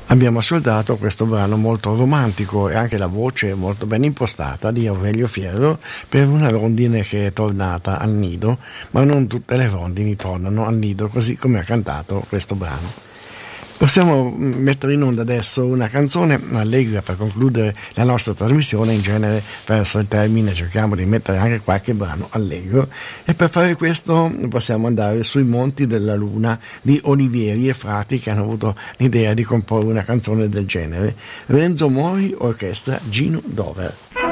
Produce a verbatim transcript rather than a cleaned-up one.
Abbiamo ascoltato questo brano molto romantico e anche la voce molto ben impostata di Aurelio Fierro per una rondine che è tornata al nido, ma non tutte le rondini tornano al nido, così come ha cantato questo brano. Possiamo mettere in onda adesso una canzone allegra per concludere la nostra trasmissione. In genere verso il termine cerchiamo di mettere anche qualche brano allegro, e per fare questo possiamo andare sui monti della luna di Olivieri e Frati, che hanno avuto l'idea di comporre una canzone del genere. Renzo Mori, orchestra Gino Dover.